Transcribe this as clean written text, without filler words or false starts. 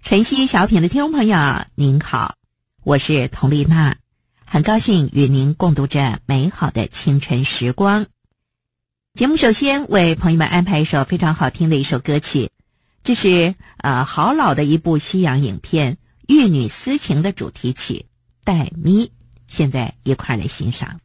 晨曦小品的听众朋友您好，我是佟丽娜，很高兴与您共度这美好的清晨时光。节目首先为朋友们安排一首非常好听的一首歌曲，这是好老的一部西洋影片《玉女私情》的主题曲《黛咪》，现在一块来欣赏。